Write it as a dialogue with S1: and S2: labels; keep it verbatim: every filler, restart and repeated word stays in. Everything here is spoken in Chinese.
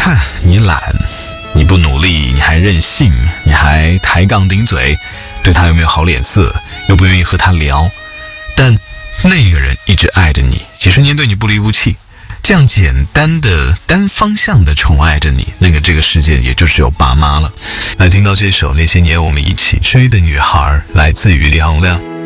S1: 看你懒，你不努力，你还任性，你还抬杠顶嘴，对他有没有好脸色，又不愿意和他聊，但那个人一直爱着你，几十年对你不离不弃，这样简单的单方向的宠爱着你，那个这个世界也就只有爸妈了。来听到这首那些年我们一起追的女孩，来自于李洪亮。